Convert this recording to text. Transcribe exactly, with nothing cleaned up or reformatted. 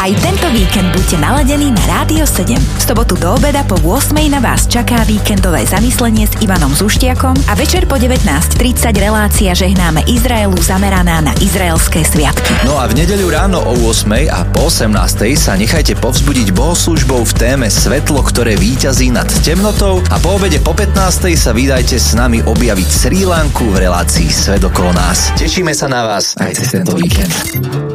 Aj tento víkend buďte naladení na Rádio sedem. V sobotu do obeda po ôsmej na vás čaká víkendové zamyslenie s Ivanom Zuštiakom a večer po devätnásť tridsať relácia Žehnáme Izraelu zameraná na izraelské sviatky. No a v nedeľu ráno o ôsmej a po osemnástej sa nechajte povzbudiť bohoslúžbou v téme Svetlo, ktoré víťazí nad temnotou, a po obede po pätnástej sa vydajte s nami objaviť Srí Lanku v relácii Svet okolo nás. Tešíme sa na vás aj cez tento víkend.